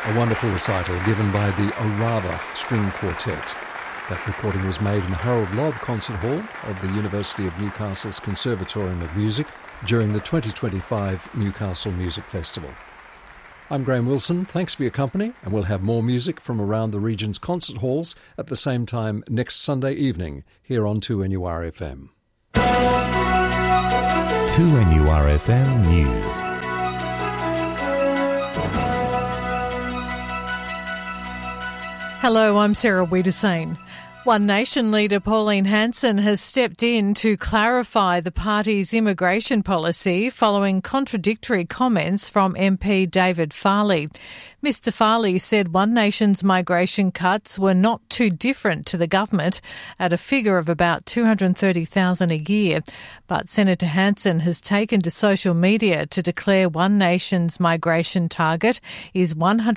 A wonderful recital given by the Orava String Quartet. That recording was made in the Harold Lobb Concert Hall of the University of Newcastle's Conservatorium of Music during the 2025 Newcastle Music Festival. I'm Graham Wilson. Thanks for your company, and we'll have more music from around the region's concert halls at the same time next Sunday evening here on 2NURFM. 2NURFM News. Hello, I'm Sarah Wiedersane. One Nation leader Pauline Hanson has stepped in to clarify the party's immigration policy following contradictory comments from MP David Farley. Mr Farley said One Nation's migration cuts were not too different to the government at a figure of about 230,000 a year. But Senator Hanson has taken to social media to declare One Nation's migration target is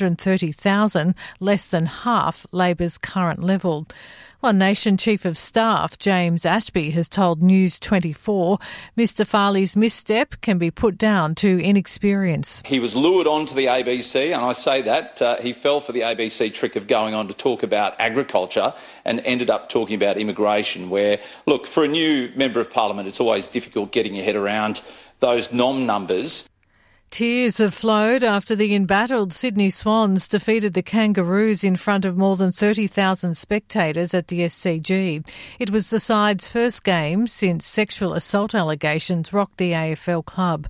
130,000, less than half Labor's current level. One Nation Chief of Staff James Ashby has told News 24 Mr Farley's misstep can be put down to inexperience. He was lured onto the ABC, and I say that he fell for the ABC trick of going on to talk about agriculture and ended up talking about immigration, where, look, for a new Member of Parliament, it's always difficult getting your head around those numbers. Tears have flowed after the embattled Sydney Swans defeated the Kangaroos in front of more than 30,000 spectators at the SCG. It was the side's first game since sexual assault allegations rocked the AFL club.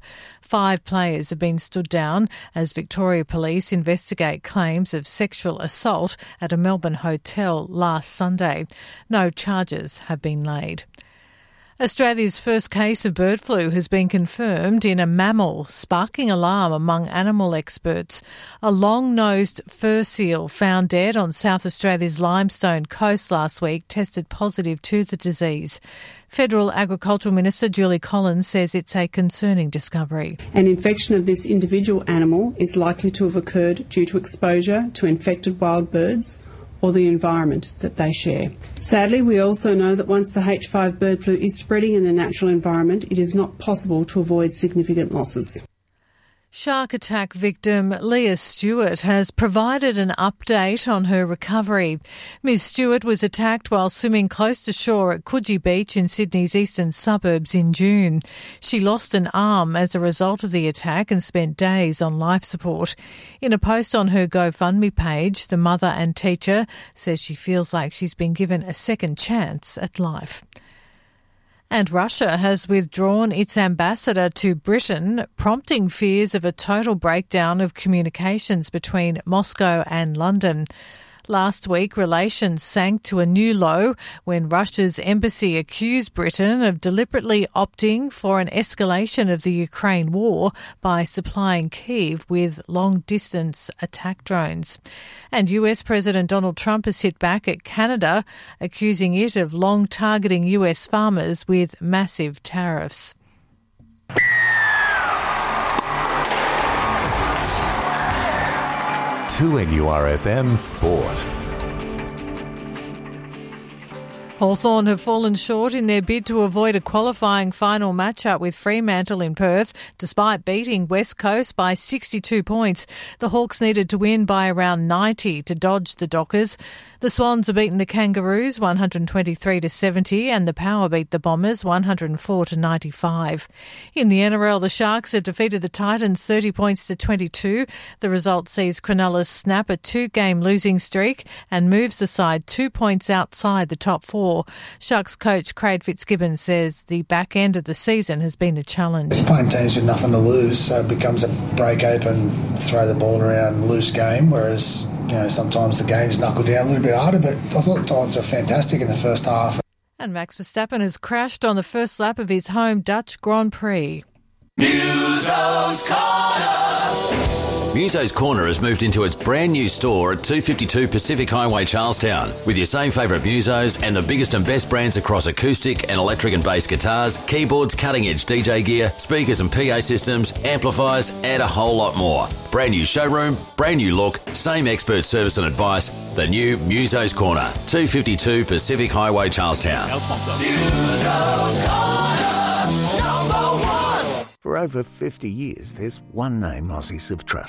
5 players have been stood down as Victoria Police investigate claims of sexual assault at a Melbourne hotel last Sunday. No charges have been laid. Australia's first case of bird flu has been confirmed in a mammal, sparking alarm among animal experts. A long-nosed fur seal found dead on South Australia's Limestone coast last week tested positive to the disease. Federal Agricultural Minister Julie Collins says it's a concerning discovery. An infection of this individual animal is likely to have occurred due to exposure to infected wild birds or the environment that they share. Sadly, we also know that once the H5 bird flu is spreading in the natural environment, it is not possible to avoid significant losses. Shark attack victim Leah Stewart has provided an update on her recovery. Ms Stewart was attacked while swimming close to shore at Coogee Beach in Sydney's eastern suburbs in June. She lost an arm as a result of the attack and spent days on life support. In a post on her GoFundMe page, the mother and teacher says she feels like she's been given a second chance at life. And Russia has withdrawn its ambassador to Britain, prompting fears of a total breakdown of communications between Moscow and London. Last week, relations sank to a new low when Russia's embassy accused Britain of deliberately opting for an escalation of the Ukraine war by supplying Kyiv with long-distance attack drones. And US President Donald Trump has hit back at Canada, accusing it of long-targeting US farmers with massive tariffs. 2NURFM Sport. Hawthorn have fallen short in their bid to avoid a qualifying final matchup with Fremantle in Perth, despite beating West Coast by 62 points. The Hawks needed to win by around 90 to dodge the Dockers. The Swans have beaten the Kangaroos 123-70 and the Power beat the Bombers 104-95. In the NRL, the Sharks have defeated the Titans 30 points to 22. The result sees Cronulla snap a 2-game losing streak and moves the side 2 points outside the top 4. Sharks coach Craig Fitzgibbon says the back end of the season has been a challenge. Playing teams with nothing to lose, so it becomes a break open, throw the ball around, loose game, whereas sometimes the game's knuckled down a little bit harder, but I thought the Titans were fantastic in the first half. And Max Verstappen has crashed on the first lap of his home Dutch Grand Prix. Muso's Corner. Muso's Corner has moved into its brand new store at 252 Pacific Highway, Charlestown, with your same favourite Musos and the biggest and best brands across acoustic and electric and bass guitars, keyboards, cutting-edge DJ gear, speakers and PA systems, amplifiers, and a whole lot more. Brand new showroom, brand new look, same expert service and advice. The new Muso's Corner, 252 Pacific Highway, Charlestown. Muso's Corner, number one. For over 50 years, there's one name Aussies have trusted.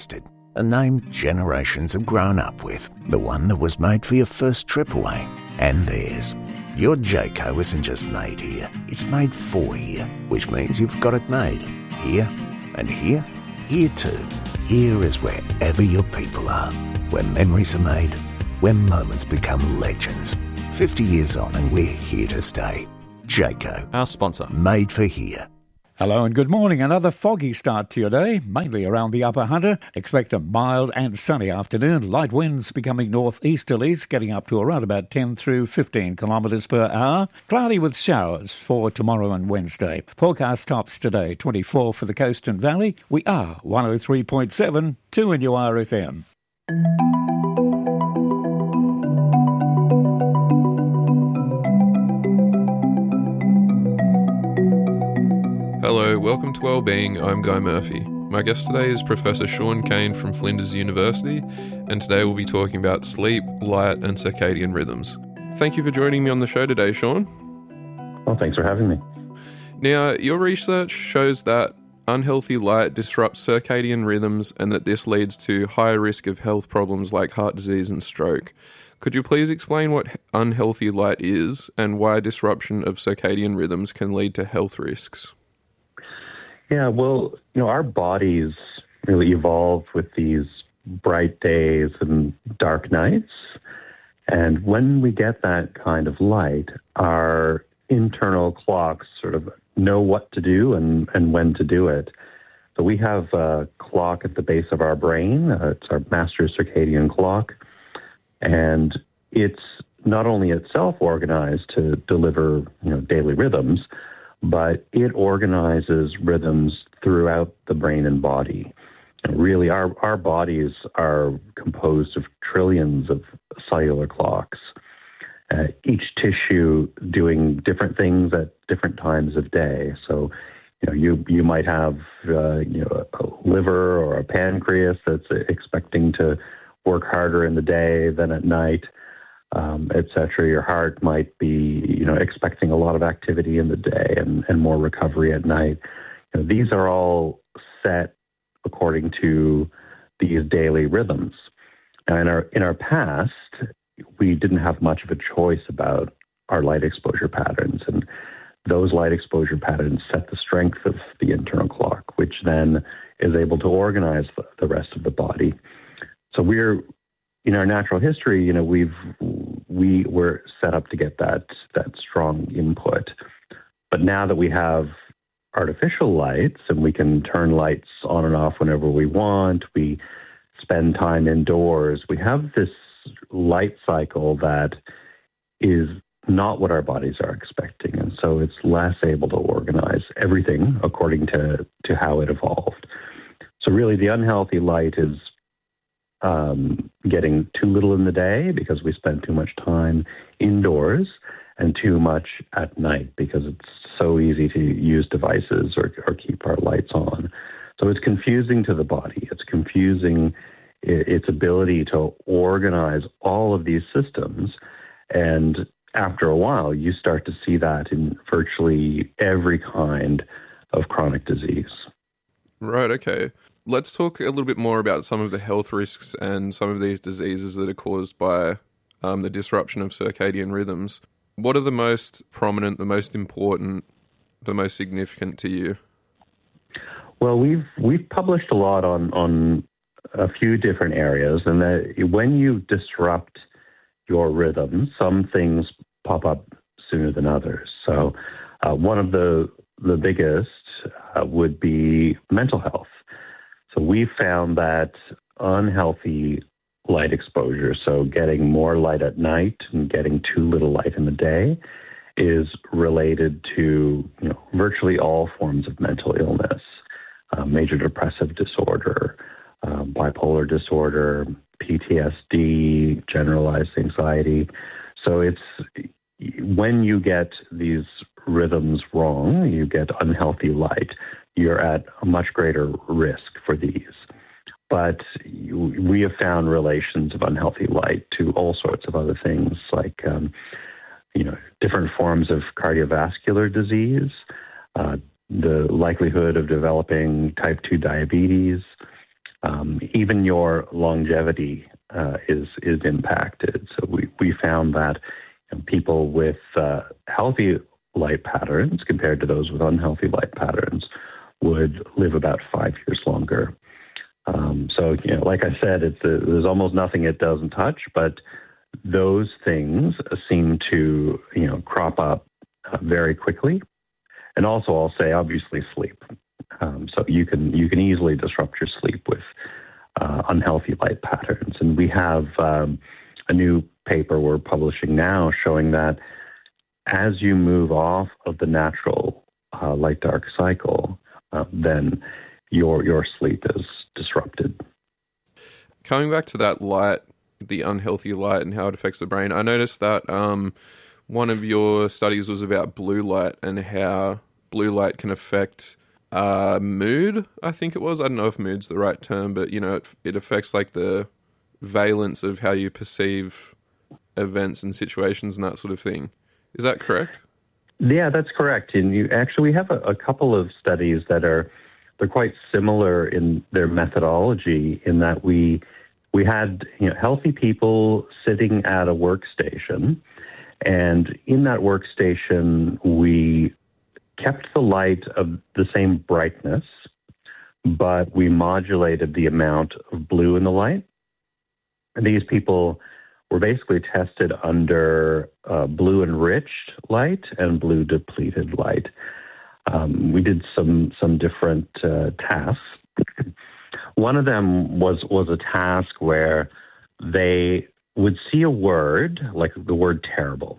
A name generations have grown up with. The one that was made for your first trip away. And theirs. Your Jayco isn't just made here. It's made for here. Which means you've got it made. Here and here. Here too. Here is wherever your people are. Where memories are made. Where moments become legends. 50 years on and we're here to stay. Jayco. Our sponsor. Made for here. Hello and good morning. Another foggy start to your day, mainly around the Upper Hunter. Expect a mild and sunny afternoon. Light winds becoming northeasterlies, getting up to around about 10 through 15 kilometres per hour. Cloudy with showers for tomorrow and Wednesday. Forecast tops today, 24 for the coast and valley. We are 103.7 2NURFM. Hello, welcome to Wellbeing. I'm Guy Murphy. My guest today is Professor Sean Kane from Flinders University, and today we'll be talking about sleep, light, and circadian rhythms. Thank you for joining me on the show today, Sean. Well, thanks for having me. Now, your research shows that unhealthy light disrupts circadian rhythms and that this leads to higher risk of health problems like heart disease and stroke. Could you please explain what unhealthy light is and why disruption of circadian rhythms can lead to health risks? Yeah, well, our bodies really evolved with these bright days and dark nights. And when we get that kind of light, our internal clocks sort of know what to do and when to do it. So we have a clock at the base of our brain. It's our master circadian clock. And it's not only itself organized to deliver, daily rhythms, but it organizes rhythms throughout the brain and body. And really, our bodies are composed of trillions of cellular clocks, each tissue doing different things at different times of day. So, you might have, a liver or a pancreas that's expecting to work harder in the day than at night. etc. Your heart might be, expecting a lot of activity in the day and more recovery at night. These are all set according to these daily rhythms. Now, in our past, we didn't have much of a choice about our light exposure patterns, and those light exposure patterns set the strength of the internal clock, which then is able to organize the rest of the body. So we're in our natural history, we were set up to get that strong input. But now that we have artificial lights and we can turn lights on and off whenever we want, we spend time indoors, we have this light cycle that is not what our bodies are expecting. And so it's less able to organize everything according to how it evolved. So really the unhealthy light is getting too little in the day because we spend too much time indoors and too much at night because it's so easy to use devices or keep our lights on. So it's confusing to the body. It's confusing its ability to organize all of these systems. And after a while, you start to see that in virtually every kind of chronic disease. Right, okay. Let's talk a little bit more about some of the health risks and some of these diseases that are caused by the disruption of circadian rhythms. What are the most prominent, the most important, the most significant to you? Well, we've published a lot on a few different areas, and that when you disrupt your rhythm, some things pop up sooner than others. So one of the biggest would be mental health. So we found that unhealthy light exposure, so getting more light at night and getting too little light in the day, is related to virtually all forms of mental illness, major depressive disorder, bipolar disorder, PTSD, generalized anxiety. So it's when you get these rhythms wrong, you get unhealthy light, you're at a much greater risk for these. But we have found relations of unhealthy light to all sorts of other things like, different forms of cardiovascular disease, the likelihood of developing type 2 diabetes, Even your longevity is impacted. So we found that people with healthy light patterns compared to those with unhealthy light patterns would live about 5 years longer. So, like I said, there's almost nothing it doesn't touch, but those things seem to, crop up very quickly. And also, I'll say, obviously, sleep. So you can easily disrupt your sleep with unhealthy light patterns. And we have a new paper we're publishing now showing that as you move off of the natural light-dark cycle, then your sleep is disrupted. Coming back to that light, the unhealthy light and how it affects the brain, I noticed that one of your studies was about blue light and how blue light can affect mood, I think it was. I don't know if mood's the right term, but, it affects like the valence of how you perceive events and situations and that sort of thing. Is that correct? Yeah, that's correct. And we have a couple of studies that they're quite similar in their methodology in that we had healthy people sitting at a workstation, and in that workstation we kept the light of the same brightness, but we modulated the amount of blue in the light. And these people were basically tested under blue enriched light and blue depleted light. We did some different tasks. One of them was a task where they would see a word, like the word terrible,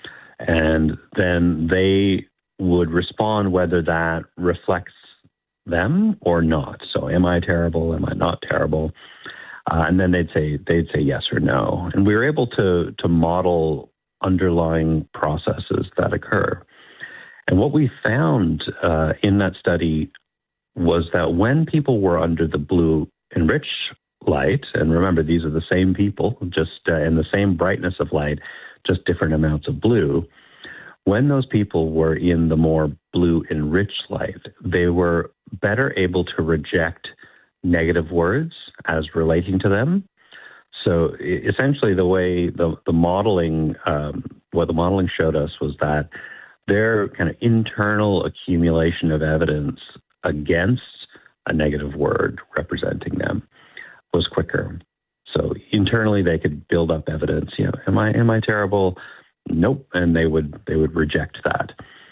and then they would respond whether that reflects them or not. So, am I terrible? Am I not terrible? And then they'd say yes or no. And we were able to model underlying processes that occur. And what we found in that study was that when people were under the blue enriched light, and remember, these are the same people, just in the same brightness of light, just different amounts of blue. When those people were in the more blue enriched light, they were better able to reject negative words as relating to them. So essentially the way the modeling, what the modeling showed us was that their kind of internal accumulation of evidence against a negative word representing them was quicker. So internally they could build up evidence. Am I terrible? Nope. And they would reject that.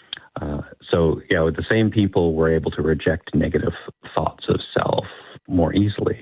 The same people were able to reject negative thoughts of self more easily.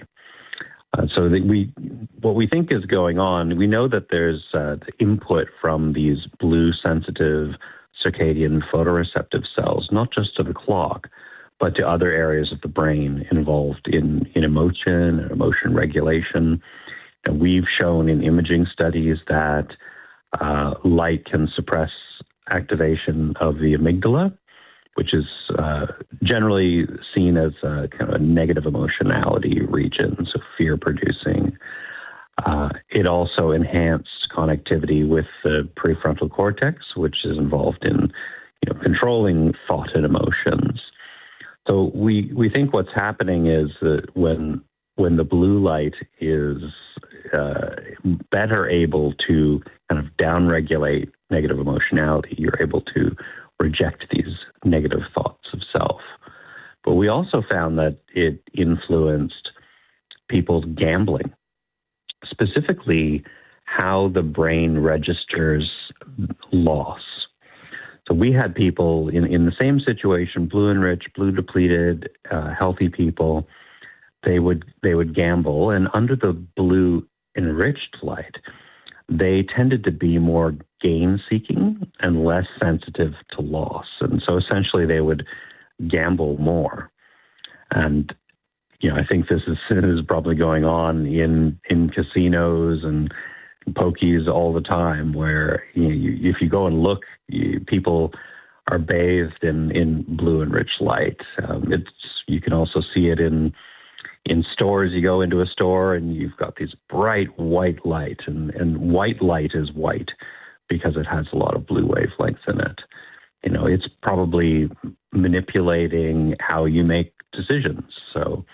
What we think is going on, we know that there's the input from these blue sensitive circadian photoreceptive cells, not just to the clock, but to other areas of the brain involved in emotion and emotion regulation. And we've shown in imaging studies that light can suppress activation of the amygdala, which is generally seen as a kind of a negative emotionality region, so fear-producing. It also enhanced connectivity with the prefrontal cortex, which is involved in controlling thought and emotions. So we think what's happening is that when the blue light is better able to kind of downregulate negative emotionality, you're able to reject these negative thoughts of self. But we also found that it influenced people's gambling, specifically how the brain registers loss. So we had people in the same situation, blue enriched, blue depleted, healthy people. They would gamble, and under the blue enriched light, they tended to be more gain-seeking and less sensitive to loss. And so essentially they would gamble more. And, I think this is probably going on in casinos and pokies all the time, where if you go and look, people are bathed in blue enriched light. You can also see it in stores. You go into a store and you've got these bright white light, and white light is white because it has a lot of blue wavelengths in it. It's probably manipulating how you make decisions. So,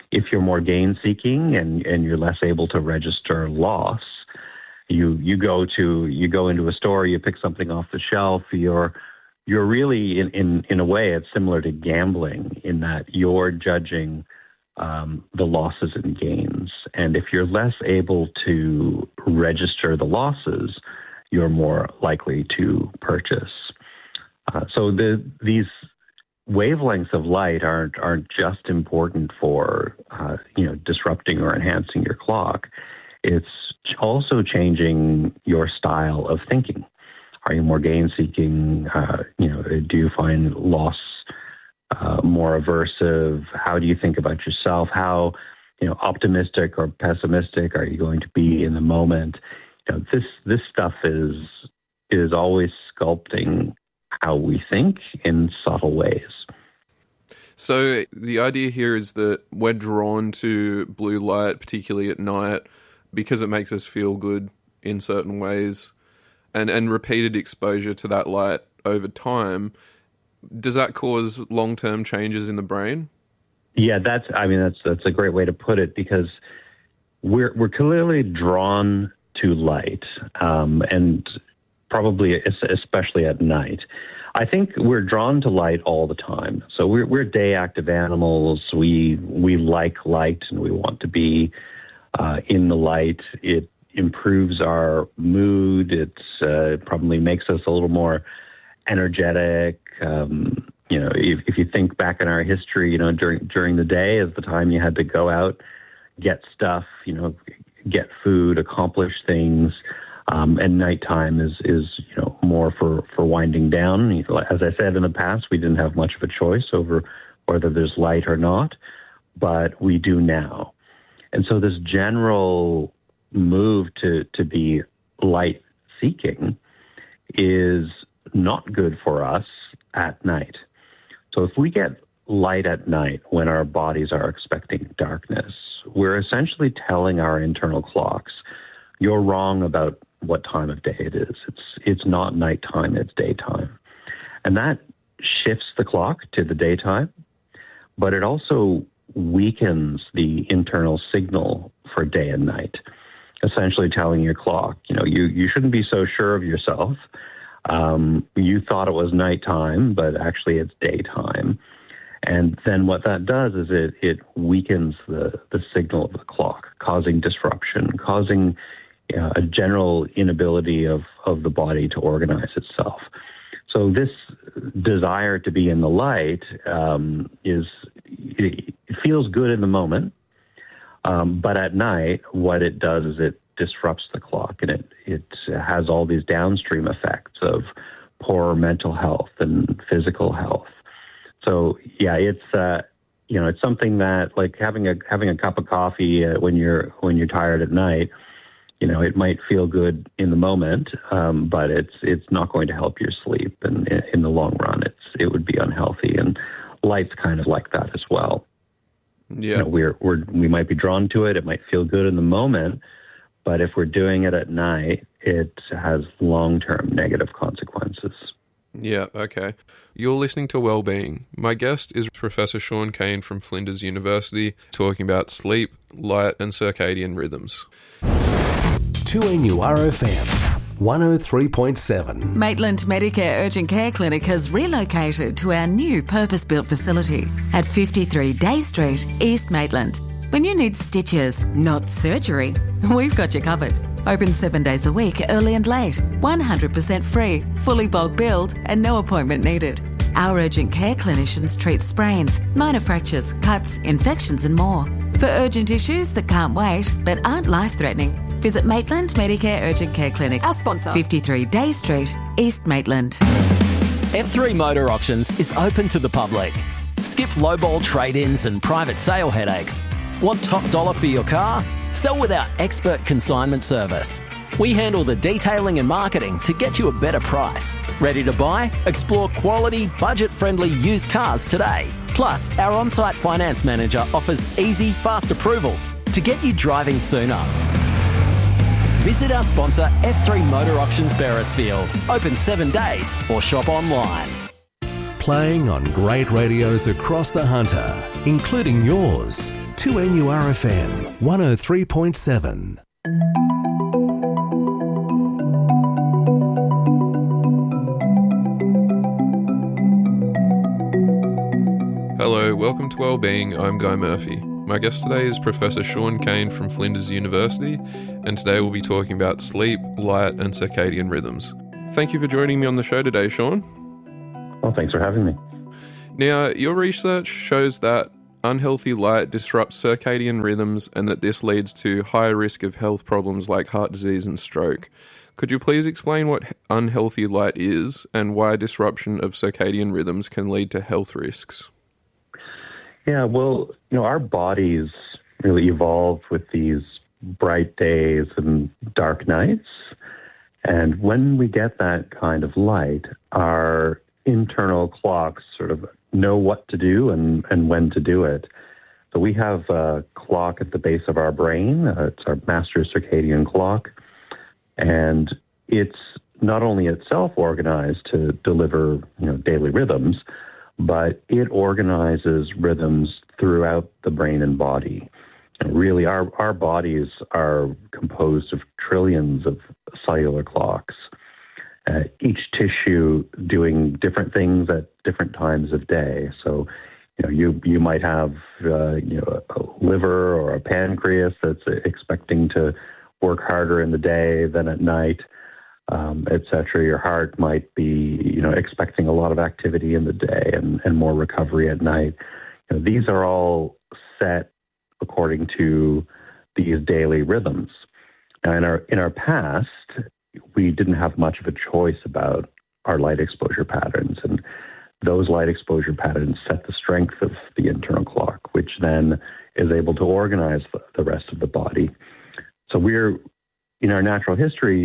If you're more gain-seeking and you're less able to register loss, you go into a store, you pick something off the shelf, you're really, in a way, it's similar to gambling in that you're judging the losses and gains. And if you're less able to register the losses, you're more likely to purchase. So these wavelengths of light aren't just important for disrupting or enhancing your clock. It's also changing your style of thinking. Are you more gain-seeking? Do you find loss more aversive? How do you think about yourself? How optimistic or pessimistic are you going to be in the moment? This stuff is always sculpting how we think in subtle ways. So the idea here is that we're drawn to blue light, particularly at night, because it makes us feel good in certain ways, and repeated exposure to that light over time. Does that cause long-term changes in the brain? Yeah, that's a great way to put it, because we're clearly drawn to light, and probably especially at night. I think we're drawn to light all the time. So we're day active animals. We like light and we want to be in the light. It improves our mood. It probably makes us a little more energetic. If you think back in our history, during the day is the time you had to go out, get stuff, get food, accomplish things. And nighttime is more for winding down. As I said in the past, we didn't have much of a choice over whether there's light or not, but we do now. And so this general move to be light-seeking is not good for us at night. So if we get light at night when our bodies are expecting darkness, we're essentially telling our internal clocks, you're wrong about what time of day it is. It's not nighttime, it's daytime. And that shifts the clock to the daytime, but it also weakens the internal signal for day and night, essentially telling your clock, you shouldn't be so sure of yourself. You thought it was nighttime, but actually it's daytime. And then what that does is it weakens the signal of the clock, causing disruption, causing a general inability of the body to organize itself. So this desire to be in the light it feels good in the moment, but at night, what it does is it disrupts the clock, and it has all these downstream effects of poor mental health and physical health. So yeah, it's something that, like having a cup of coffee when you're tired at night. It might feel good in the moment, but it's not going to help your sleep, and in the long run, it would be unhealthy. And light's kind of like that as well. Yeah, we might be drawn to it. It might feel good in the moment, but if we're doing it at night, it has long-term negative consequences. Yeah, okay. You're listening to Wellbeing. My guest is Professor Sean Kane from Flinders University, talking about sleep, light, and circadian rhythms. 2NURFM 103.7. Maitland Medicare Urgent Care Clinic has relocated to our new purpose-built facility at 53 Day Street, East Maitland. When you need stitches, not surgery, we've got you covered. Open 7 days a week, early and late, 100% free, fully bulk billed and no appointment needed. Our urgent care clinicians treat sprains, minor fractures, cuts, infections and more. For urgent issues that can't wait but aren't life-threatening, visit Maitland Medicare Urgent Care Clinic. Our sponsor. 53 Day Street, East Maitland. F3 Motor Auctions is open to the public. Skip lowball trade-ins and private sale headaches. Want top dollar for your car? Sell with our expert consignment service. We handle the detailing and marketing to get you a better price. Ready to buy? Explore quality, budget-friendly used cars today. Plus, our on-site finance manager offers easy, fast approvals to get you driving sooner. Visit our sponsor F3 Motor Auctions Beresfield. Open 7 days or shop online. Playing on great radios across the Hunter, including yours. 2NURFM 103.7. Hello, welcome to Wellbeing. I'm Guy Murphy. My guest today is Professor Sean Kane from Flinders University, and today we'll be talking about sleep, light, and circadian rhythms. Thank you for joining me on the show today, Sean. Well, thanks for having me. Now, your research shows that unhealthy light disrupts circadian rhythms and that this leads to higher risk of health problems like heart disease and stroke. Could you please explain what unhealthy light is and why disruption of circadian rhythms can lead to health risks? Yeah, well, our bodies really evolved with these bright days and dark nights. And when we get that kind of light, our internal clocks sort of know what to do and when to do it. So we have a clock at the base of our brain. It's our master circadian clock. And it's not only itself organized to deliver, daily rhythms, but it organizes rhythms throughout the brain and body. And really, our bodies are composed of trillions of cellular clocks, each tissue doing different things at different times of day. So, you might have, a liver or a pancreas that's expecting to work harder in the day than at night, et cetera. Your heart might be, expecting a lot of activity in the day and more recovery at night. These are all set according to these daily rhythms. Now, in our past, we didn't have much of a choice about our light exposure patterns, and those light exposure patterns set the strength of the internal clock, which then is able to organize the rest of the body. So we're, in our natural history,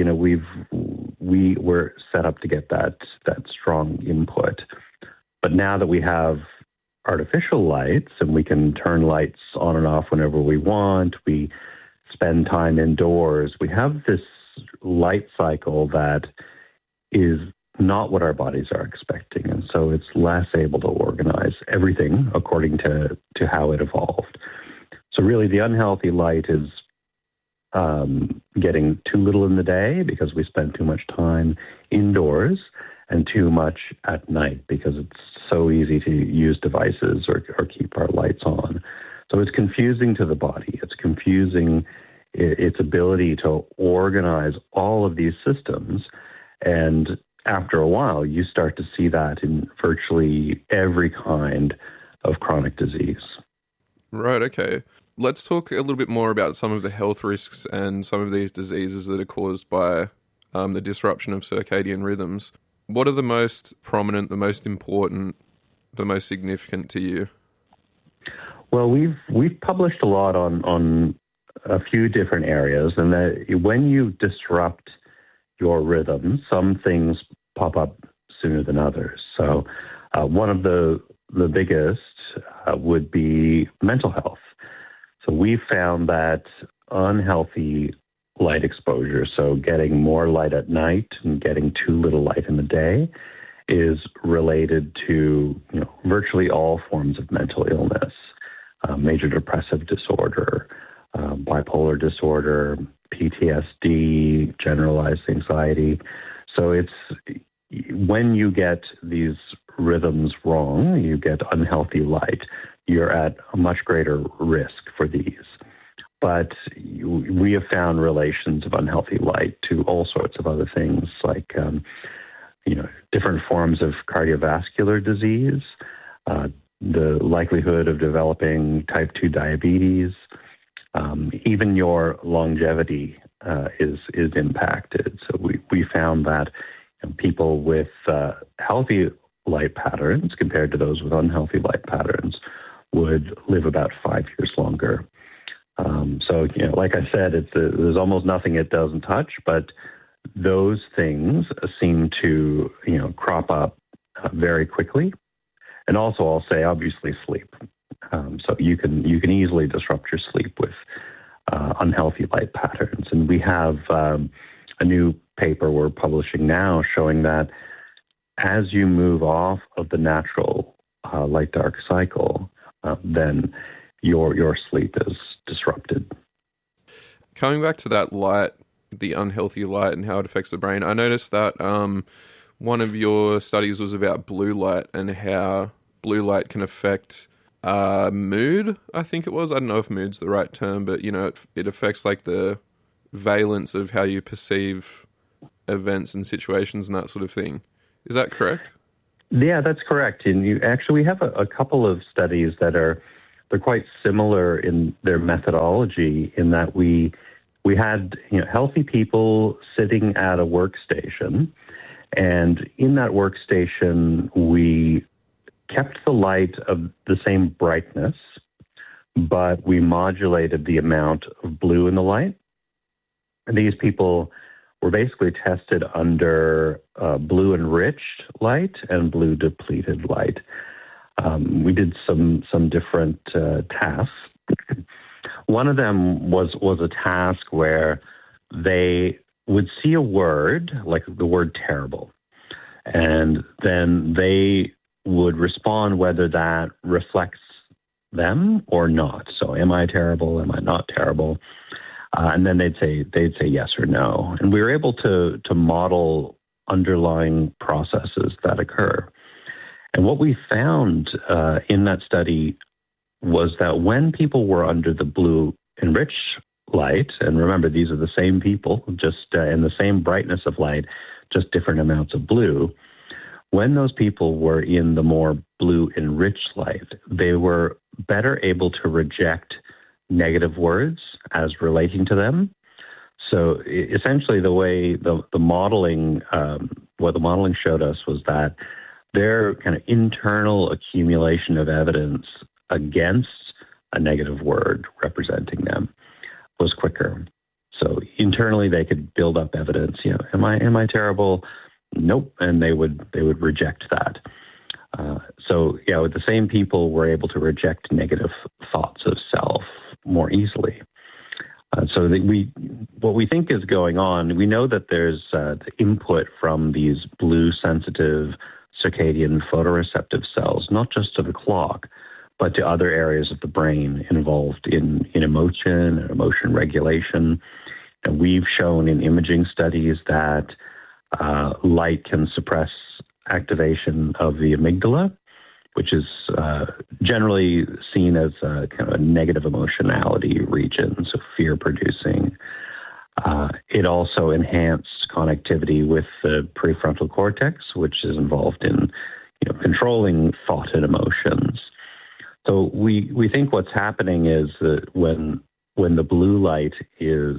we were set up to get that strong input. But now that we have artificial lights and we can turn lights on and off whenever we want, we spend time indoors, we have this light cycle that is not what our bodies are expecting. And so it's less able to organize everything according to how it evolved. So really the unhealthy light is getting too little in the day because we spend too much time indoors and too much at night because it's so easy to use devices or keep our lights on. So it's confusing to the body. It's confusing its ability to organize all of these systems. And after a while, you start to see that in virtually every kind of chronic disease. Right, okay. Let's talk a little bit more about some of the health risks and some of these diseases that are caused by the disruption of circadian rhythms. What are the most prominent, the most important, the most significant to you? Well, we've published a lot on a few different areas, and that when you disrupt your rhythm, some things pop up sooner than others. So one of the biggest would be mental health. So we found that unhealthy light exposure, so getting more light at night and getting too little light in the day, is related to virtually all forms of mental illness, major depressive disorder, bipolar disorder, PTSD, generalized anxiety. So it's when you get these rhythms wrong, you get unhealthy light, you're at a much greater risk for these. But we have found relations of unhealthy light to all sorts of other things like, different forms of cardiovascular disease, the likelihood of developing type 2 diabetes, even your longevity is impacted. So we found that people with healthy light patterns compared to those with unhealthy light patterns would live about 5 years longer. So, like I said, there's almost nothing it doesn't touch, but those things seem to, crop up very quickly. And also, I'll say, obviously, sleep. So you can easily disrupt your sleep with unhealthy light patterns. And we have a new paper we're publishing now showing that as you move off of the natural light-dark cycle, then your sleep is disrupted. Coming back to that light, the unhealthy light and how it affects the brain, I noticed that one of your studies was about blue light and how blue light can affect mood, I think it was. I don't know if mood's the right term, but, it affects like the valence of how you perceive events and situations and that sort of thing. Is that correct? Yeah, that's correct. And we have a couple of studies they're quite similar in their methodology, in that we had healthy people sitting at a workstation, and in that workstation we kept the light of the same brightness, but we modulated the amount of blue in the light. And these people were basically tested under blue enriched light and blue depleted light. We did some different tasks. One of them was a task where they would see a word, like the word terrible, and then they would respond whether that reflects them or not. So, am I terrible? Am I not terrible? And then they'd say yes or no. And we were able to model underlying processes that occur. And what we found in that study was that when people were under the blue enriched light, and remember, these are the same people, just in the same brightness of light, just different amounts of blue. When those people were in the more blue enriched light, they were better able to reject negative words as relating to them. So essentially the way the modeling, what the modeling showed us was that their kind of internal accumulation of evidence against a negative word representing them was quicker. So internally they could build up evidence. Am I terrible? Nope. And they would reject that. With the same people were able to reject negative thoughts of self more easily. What we think is going on, we know that there's the input from these blue sensitive circadian photoreceptive cells, not just to the clock, but to other areas of the brain involved in emotion and emotion regulation. And we've shown in imaging studies that light can suppress activation of the amygdala, which is generally seen as a kind of a negative emotionality region, so fear-producing. It also enhanced connectivity with the prefrontal cortex, which is involved in controlling thought and emotions. So we think what's happening is that when the blue light is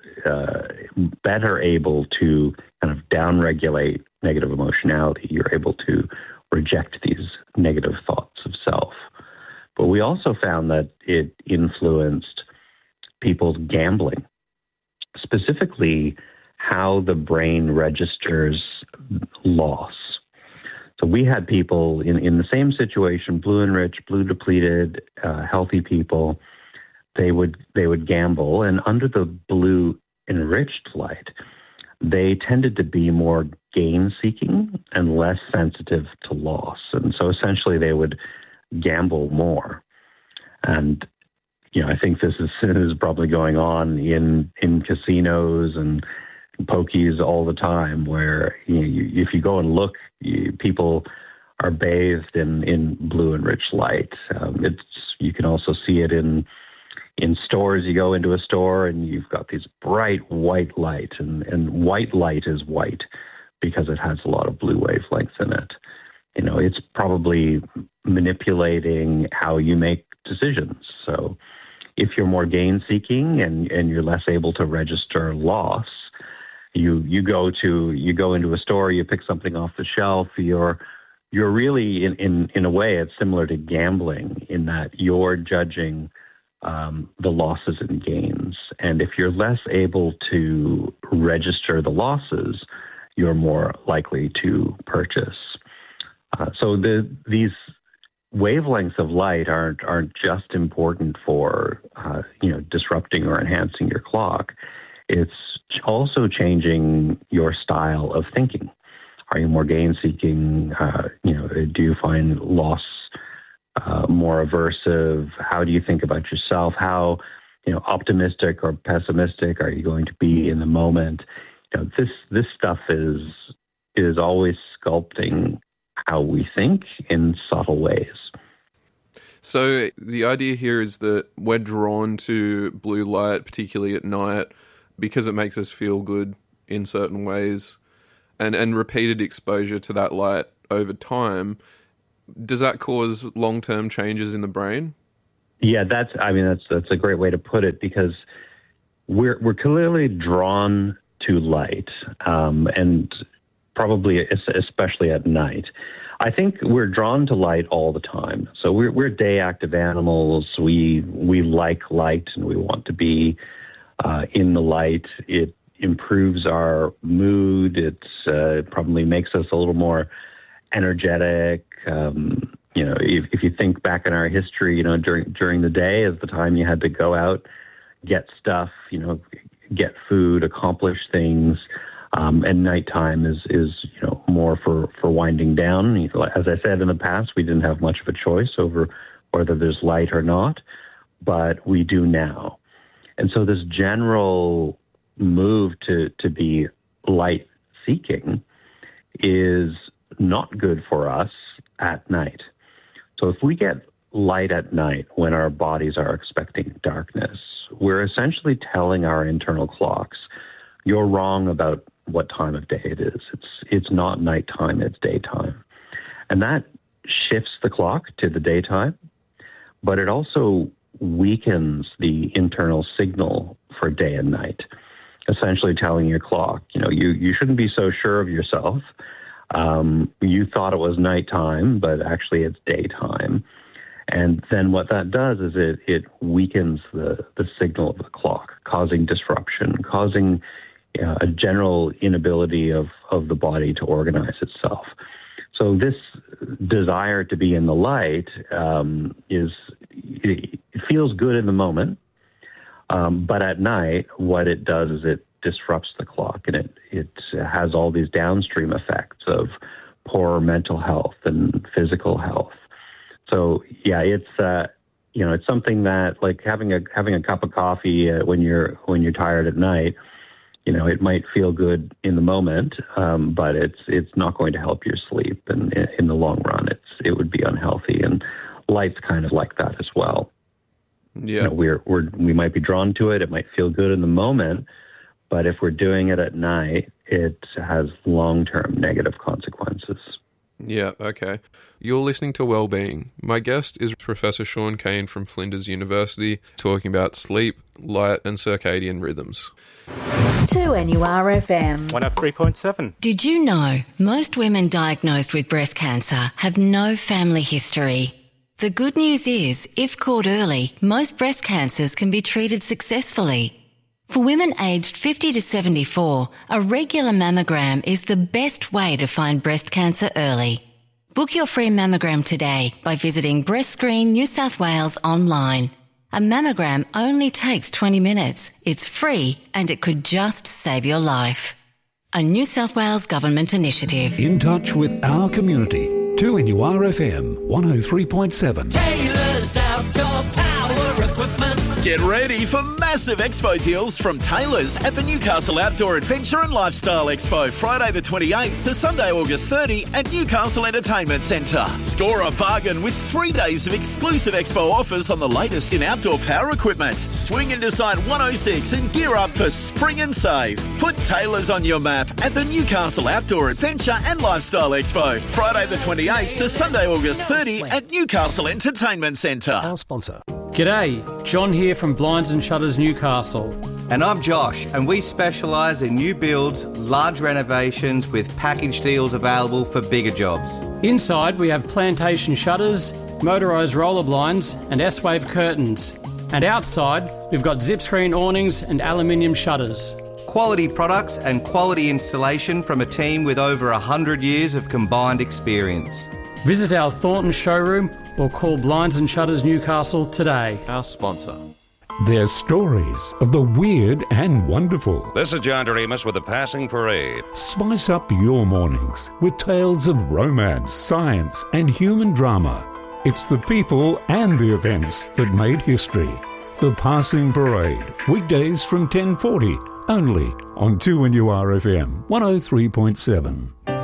better able to kind of downregulate negative emotionality, you're able to reject these negative thoughts of self. But we also found that it influenced people's gambling, specifically how the brain registers loss. So we had people in the same situation, blue enriched, blue depleted, healthy people. They would gamble, and under the blue enriched light, they tended to be more gain-seeking and less sensitive to loss. And so essentially they would gamble more. And, I think this is probably going on in casinos and pokies all the time, where if you go and look, people are bathed in blue enriched light. You can also see it in stores. You go into a store and you've got these bright white light, and white light is white because it has a lot of blue wavelengths in it. It's probably manipulating how you make decisions. So if you're more gain-seeking and you're less able to register loss, you go into a store, you pick something off the shelf, you're really in a way it's similar to gambling in that you're judging the losses and gains. And if you're less able to register the losses, you're more likely to purchase. So these wavelengths of light aren't just important for disrupting or enhancing your clock. It's also changing your style of thinking. Are you more gain-seeking? Do you find loss more aversive? How do you think about yourself? How, optimistic or pessimistic are you going to be in the moment? This stuff is always sculpting how we think in subtle ways. So the idea here is that we're drawn to blue light, particularly at night, because it makes us feel good in certain ways, and repeated exposure to that light over time. Does that cause long-term changes in the brain? Yeah, that's a great way to put it, because we're clearly drawn to light, and probably especially at night. I think we're drawn to light all the time. So we're day active animals. We like light and we want to be in the light. It improves our mood. It probably makes us a little more energetic. If you think back in our history, during the day is the time you had to go out, get stuff, get food, accomplish things. And nighttime is more for winding down. As I said in the past, we didn't have much of a choice over whether there's light or not, but we do now. And so this general move to be light-seeking is not good for us at night. So if we get light at night when our bodies are expecting darkness, we're essentially telling our internal clocks, you're wrong about what time of day it is. It's not nighttime, it's daytime. And that shifts the clock to the daytime, but it also weakens the internal signal for day and night, essentially telling your clock, you shouldn't be so sure of yourself. You thought it was nighttime, but actually it's daytime. And then what that does is it weakens the signal of the clock, causing disruption, causing a general inability of the body to organize itself. So this desire to be in the light it feels good in the moment, but at night, what it does is it disrupts the clock, and it has all these downstream effects of poor mental health and physical health. So yeah, it's something that, like having a cup of coffee when you're tired at night. It might feel good in the moment, but it's not going to help your sleep, and in the long run, it would be unhealthy. And light's kind of like that as well. Yeah, we might be drawn to it. It might feel good in the moment, but if we're doing it at night, it has long-term negative consequences. Yeah, okay. You're listening to Wellbeing. My guest is Professor Sean Kane from Flinders University, talking about sleep, light and circadian rhythms. 2NURFM 103.7. Did you know most women diagnosed with breast cancer have no family history? The good news is, if caught early, most breast cancers can be treated successfully. For women aged 50 to 74, a regular mammogram is the best way to find breast cancer early. Book your free mammogram today by visiting Breast Screen New South Wales online. A mammogram only takes 20 minutes. It's free and it could just save your life. A New South Wales government initiative. In touch with our community. 2NURFM 103.7. Taylor's Outdoor Power Equipment. Get ready for massive expo deals from Taylor's at the Newcastle Outdoor Adventure and Lifestyle Expo, Friday the 28th to Sunday, August 30 at Newcastle Entertainment Centre. Score a bargain with 3 days of exclusive expo offers on the latest in outdoor power equipment. Swing into Site 106 and gear up for spring and save. Put Taylor's on your map at the Newcastle Outdoor Adventure and Lifestyle Expo, Friday the 28th to Sunday, August 30 at Newcastle Entertainment Centre. Our sponsor. G'day, John here from Blinds and Shutters Newcastle. And I'm Josh, and we specialise in new builds, large renovations with package deals available for bigger jobs. Inside we have plantation shutters, motorised roller blinds and S-Wave curtains. And outside we've got zip screen awnings and aluminium shutters. Quality products and quality installation from a team with over 100 years of combined experience. Visit our Thornton showroom or call Blinds and Shutters Newcastle today. Our sponsor. They're stories of the weird and wonderful. This is John Doremus with the Passing Parade. Spice up your mornings with tales of romance, science and human drama. It's the people and the events that made history. The Passing Parade, weekdays from 10:40, only on 2NURFM 103.7.